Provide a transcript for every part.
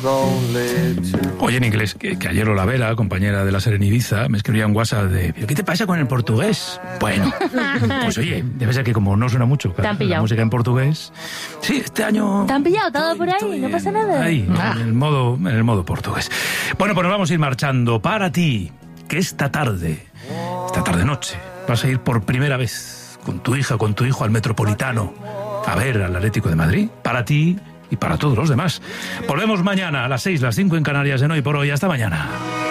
Oye, en inglés, que ayer Lola Vera, compañera de la SER en Ibiza, me escribía un WhatsApp de ¿pero qué te pasa con el portugués? Bueno, pues oye, debe ser que como no suena mucho la música en portugués. Sí, este año... ¿Te han pillado todo por ahí? ¿No pasa nada? Ahí, en el modo portugués. Bueno, pues nos vamos a ir marchando. Para ti, que esta tarde noche, vas a ir por primera vez con tu hija, con tu hijo al Metropolitano a ver al Atlético de Madrid. Para ti y para todos los demás. Volvemos mañana a las 6, las 5 en Canarias en Hoy por Hoy. Hasta mañana.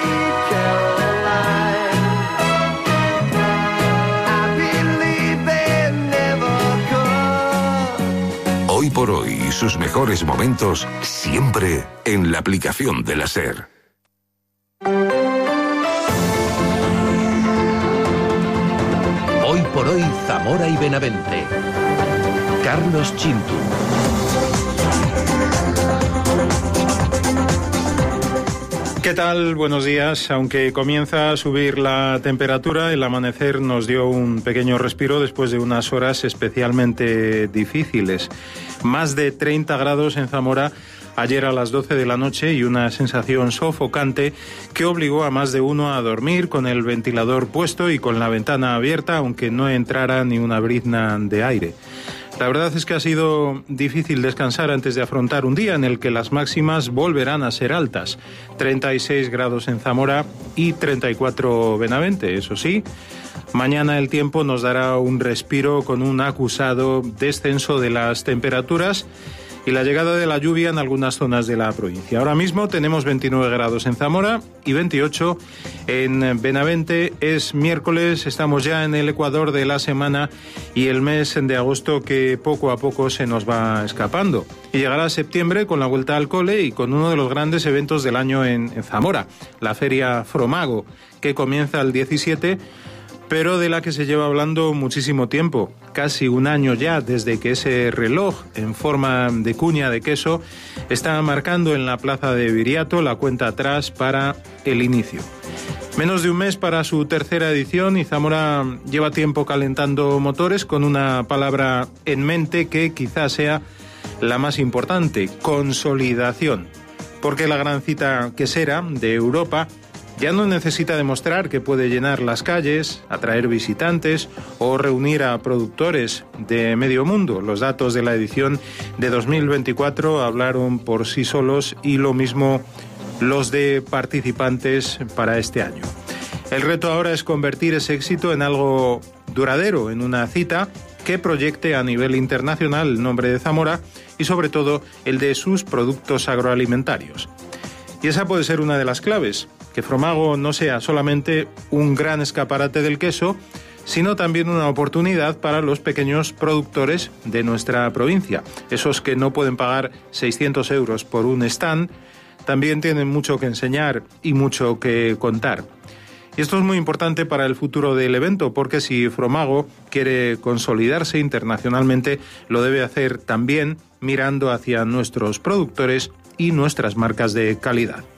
Hoy por Hoy y sus mejores momentos siempre en la aplicación de la SER. Hoy por Hoy Zamora y Benavente. Carlos Chintu. ¿Qué tal? Buenos días. Aunque comienza a subir la temperatura, el amanecer nos dio un pequeño respiro después de unas horas especialmente difíciles. Más de 30 grados en Zamora ayer a las 12 de la noche y una sensación sofocante que obligó a más de uno a dormir con el ventilador puesto y con la ventana abierta, aunque no entrara ni una brizna de aire. La verdad es que ha sido difícil descansar antes de afrontar un día en el que las máximas volverán a ser altas. 36 grados en Zamora y 34 Benavente, eso sí. Mañana el tiempo nos dará un respiro con un acusado descenso de las temperaturas y la llegada de la lluvia en algunas zonas de la provincia. Ahora mismo tenemos 29 grados en Zamora y 28 en Benavente. Es miércoles, estamos ya en el ecuador de la semana y el mes de agosto que poco a poco se nos va escapando. Y llegará septiembre con la vuelta al cole y con uno de los grandes eventos del año en Zamora, la Feria Fromago, que comienza el 17, pero de la que se lleva hablando muchísimo tiempo, casi un año ya desde que ese reloj en forma de cuña de queso está marcando en la plaza de Viriato la cuenta atrás para el inicio. Menos de un mes para su tercera edición y Zamora lleva tiempo calentando motores con una palabra en mente que quizás sea la más importante: consolidación. Porque la gran cita quesera de Europa ya no necesita demostrar que puede llenar las calles, atraer visitantes o reunir a productores de medio mundo. Los datos de la edición de 2024 hablaron por sí solos y lo mismo los de participantes para este año. El reto ahora es convertir ese éxito en algo duradero, en una cita que proyecte a nivel internacional el nombre de Zamora y sobre todo el de sus productos agroalimentarios. Y esa puede ser una de las claves, que Fromago no sea solamente un gran escaparate del queso, sino también una oportunidad para los pequeños productores de nuestra provincia. Esos que no pueden pagar 600 euros por un stand, también tienen mucho que enseñar y mucho que contar. Y esto es muy importante para el futuro del evento, porque si Fromago quiere consolidarse internacionalmente, lo debe hacer también mirando hacia nuestros productores y nuestras marcas de calidad.